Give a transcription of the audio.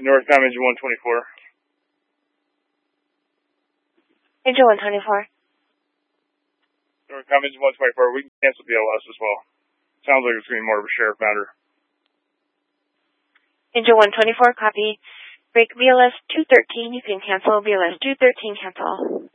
Northcom engine 124. Engine 124. Northcom engine 124. We can cancel BLS as well. Sounds like it's going to be more of a sheriff matter. Engine 124, copy. Break BLS 213. You can cancel BLS 213, cancel.